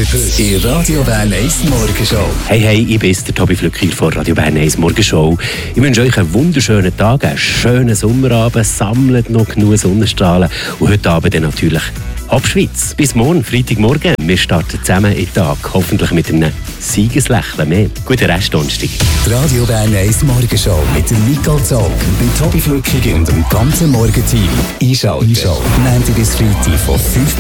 Heute in Radio Bern 1 Morgenshow. Hey, ich bin der Tobi Flücki von Radio Bern 1 Morgenshow. Ich wünsche euch einen wunderschönen Tag, einen schönen Sommerabend, sammelt noch genug Sonnenstrahlen und heute Abend dann natürlich Hauptschweiz. Bis morgen, Freitagmorgen. Wir starten zusammen in den Tag, hoffentlich mit einem Siegeslächeln mehr. Guten Rest Donnerstag. Die Radio Bern 1 Morgenshow mit dem Nicole Zog, dem Tobi Flücki und dem ganzen Morgenteam. Einschalten. Montag bis Freitag von 5